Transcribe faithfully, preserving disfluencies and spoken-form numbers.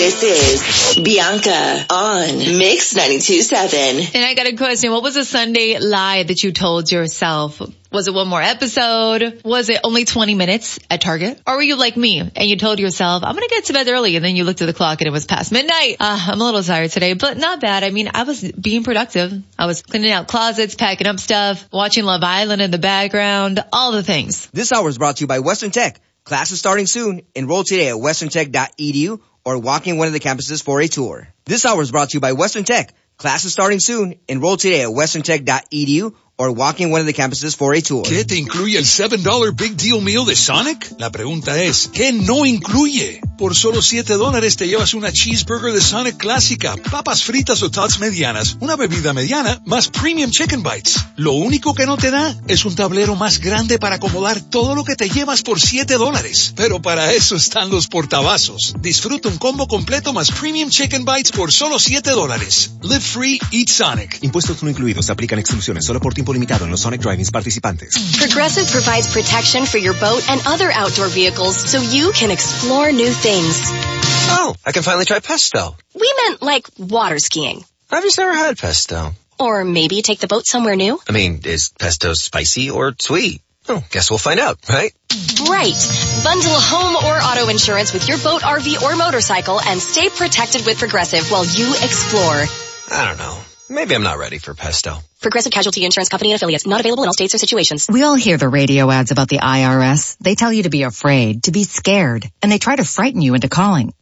This is Bianca on Mix ninety-two point seven. And I got a question. What was a Sunday lie that you told yourself? Was it one more episode? Was it only twenty minutes at Target? Or were you like me and you told yourself, I'm going to get to bed early, and then you looked at the clock and it was past midnight? Uh, I'm a little tired today, but not bad. I mean, I was being productive. I was cleaning out closets, packing up stuff, watching Love Island in the background, all the things. This hour is brought to you by Western Tech. Class is starting soon. Enroll today at western tech dot e d u or walk in one of the campuses for a tour. This hour is brought to you by Western Tech. Class is starting soon. Enroll today at western tech dot e d u or walk in one of the campuses for a tour. ¿Qué te incluye el seven dollar Big Deal Meal de Sonic? La pregunta es, ¿qué no incluye? Por solo siete dólares te llevas una cheeseburger de Sonic clásica, papas fritas o tots medianas, una bebida mediana, más premium chicken bites. Lo único que no te da es un tablero más grande para acomodar todo lo que te llevas por siete dólares. Pero para eso están los portavasos. Disfruta un combo completo más premium chicken bites por solo siete dólares. Live free, eat Sonic. Impuestos no incluidos. Se aplican exclusiones solo por tiempo limitado en los Sonic Drive-ins participantes. Progressive provides protection for your boat and other outdoor vehicles so you can explore new things. Oh, I can finally try pesto. We meant like water skiing. I've just never had pesto. Or maybe take the boat somewhere new. I mean, is pesto spicy or sweet? Oh, guess we'll find out, right? Right. Bundle home or auto insurance with your boat, R V, or motorcycle and stay protected with Progressive while you explore. I don't know. Maybe I'm not ready for pesto. Progressive Casualty Insurance Company and Affiliates. Not available in all states or situations. We all hear the radio ads about the I R S. They tell you to be afraid, to be scared, and they try to frighten you into calling.